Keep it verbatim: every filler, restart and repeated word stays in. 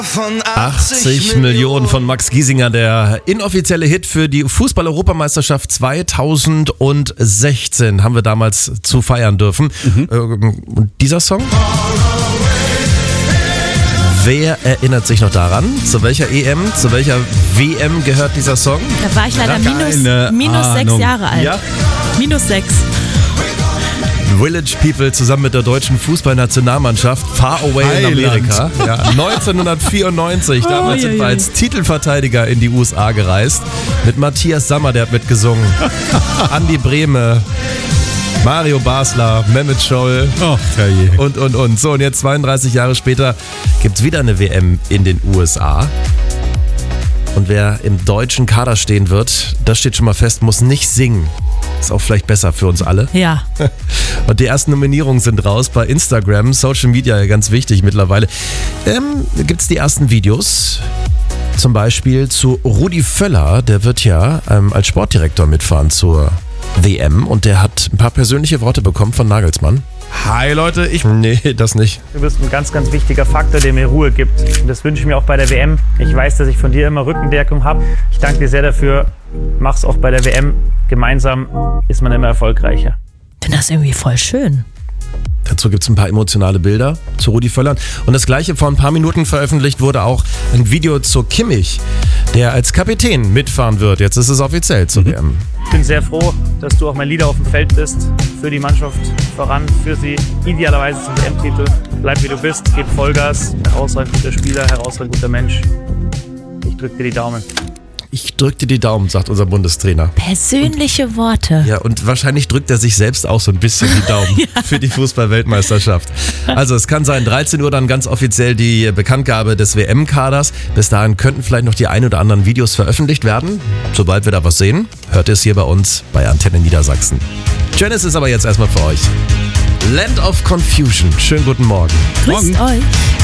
Von achtzig Millionen von Max Giesinger, der inoffizielle Hit für die Fußball-Europameisterschaft zweitausendsechzehn, haben wir damals zu feiern dürfen. Mhm. Und dieser Song? Wer erinnert sich noch daran? Zu welcher E M, zu welcher W M gehört dieser Song? Da war ich leider minus, minus sechs Jahre alt. Ja? Minus sechs. Village People zusammen mit der deutschen Fußballnationalmannschaft Far Away Highland. In Amerika. Ja, neunzehnhundertvierundneunzig, damals oh, sind wir als Titelverteidiger in die U S A gereist. Mit Matthias Sammer, der hat mitgesungen. Andi Brehme, Mario Basler, Mehmet Scholl oh, und, und, und. So, und jetzt zweiunddreißig Jahre später gibt es wieder eine W M in den U S A. Und wer im deutschen Kader stehen wird, das steht schon mal fest, muss nicht singen. Ist auch vielleicht besser für uns alle. Ja. Und die ersten Nominierungen sind raus bei Instagram, Social Media, ja ganz wichtig mittlerweile. Ähm, gibt es die ersten Videos, zum Beispiel zu Rudi Völler, der wird ja ähm, als Sportdirektor mitfahren zur W M und der hat ein paar persönliche Worte bekommen von Nagelsmann. Hi Leute, ich... Nee, das nicht. Du bist ein ganz, ganz wichtiger Faktor, der mir Ruhe gibt. Und das wünsche ich mir auch bei der W M. Ich weiß, dass ich von dir immer Rückendeckung habe. Ich danke dir sehr dafür. Mach's auch bei der W M. Gemeinsam ist man immer erfolgreicher. Ich finde das irgendwie voll schön. Dazu gibt es ein paar emotionale Bilder zu Rudi Völler. Und das gleiche vor ein paar Minuten veröffentlicht wurde auch ein Video zu Kimmich, der als Kapitän mitfahren wird. Jetzt ist es offiziell zur W M. Ich bin sehr froh, dass du auch mein Leader auf dem Feld bist. Für die Mannschaft voran, für sie idealerweise zum W M-Titel. Bleib wie du bist, gib Vollgas. Herausragend guter Spieler, herausragend guter Mensch. Ich drück dir die Daumen. Ich drück dir die Daumen, sagt unser Bundestrainer. Persönliche und, Worte. Ja, und wahrscheinlich drückt er sich selbst auch so ein bisschen die Daumen ja. für die Fußball-Weltmeisterschaft. Also es kann sein, dreizehn Uhr dann ganz offiziell die Bekanntgabe des W M-Kaders. Bis dahin könnten vielleicht noch die ein oder anderen Videos veröffentlicht werden. Sobald wir da was sehen, hört ihr es hier bei uns bei Antenne Niedersachsen. Janice ist aber jetzt erstmal für euch. Land of Confusion. Schönen guten Morgen. Grüßt Morgen. euch.